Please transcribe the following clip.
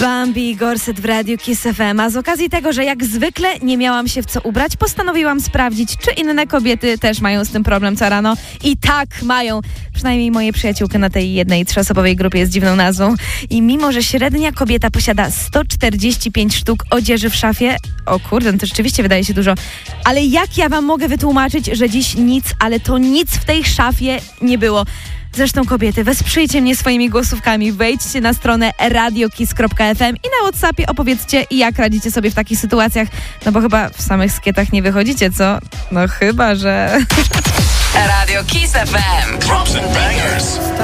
Bambi i Gorset w Radiu Kiss FM. A z okazji tego, że jak zwykle nie miałam się w co ubrać, postanowiłam sprawdzić, czy inne kobiety też mają z tym problem co rano. I tak mają. Przynajmniej moje przyjaciółki na tej jednej 3-osobowej grupie z dziwną nazwą. I mimo, że średnia kobieta posiada 145 sztuk odzieży w szafie, o kurde, no to rzeczywiście wydaje się dużo, ale jak ja wam mogę wytłumaczyć, że dziś nic, ale to nic w tej szafie nie było? Zresztą kobiety, wesprzyjcie mnie swoimi głosówkami, wejdźcie na stronę radiokiss.fm i na WhatsAppie opowiedzcie, jak radzicie sobie w takich sytuacjach, no bo chyba w samych skietach nie wychodzicie, co? No chyba, że... Radio Kiss FM. Drops and bangers.